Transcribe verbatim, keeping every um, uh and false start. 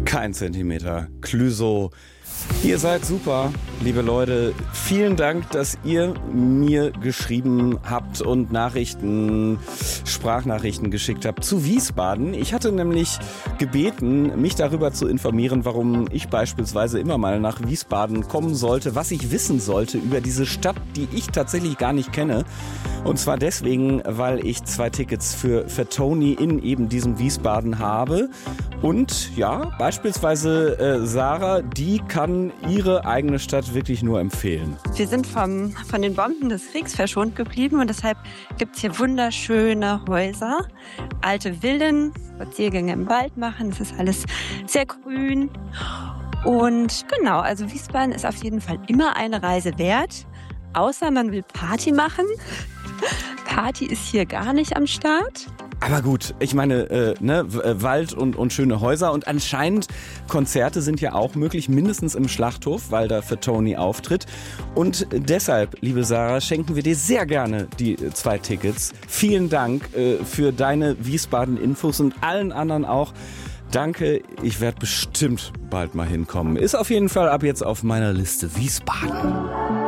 Kein Zentimeter. Clüso. Ihr seid super, liebe Leute. Vielen Dank, dass ihr mir geschrieben habt und Nachrichten, Sprachnachrichten geschickt habt zu Wiesbaden. Ich hatte nämlich gebeten, mich darüber zu informieren, warum ich beispielsweise immer mal nach Wiesbaden kommen sollte, was ich wissen sollte über diese Stadt, die ich tatsächlich gar nicht kenne. Und zwar deswegen, weil ich zwei Tickets für Fatoni in eben diesem Wiesbaden habe. Und ja, beispielsweise äh, Sarah, die kann ihre eigene Stadt wirklich nur empfehlen. Wir sind vom, von den Bomben des Kriegs verschont geblieben und deshalb gibt es hier wunderschöne Häuser, alte Villen, Spaziergänge im Wald machen. Das ist alles sehr grün. Und genau, also Wiesbaden ist auf jeden Fall immer eine Reise wert, außer man will Party machen. Party ist hier gar nicht am Start. Aber gut, ich meine, äh, ne, Wald und, und schöne Häuser und anscheinend Konzerte sind ja auch möglich, mindestens im Schlachthof, weil da Fatoni auftritt. Und deshalb, liebe Sarah, schenken wir dir sehr gerne die zwei Tickets. Vielen Dank äh, für deine Wiesbaden-Infos und allen anderen auch. Danke, ich werde bestimmt bald mal hinkommen. Ist auf jeden Fall ab jetzt auf meiner Liste Wiesbaden.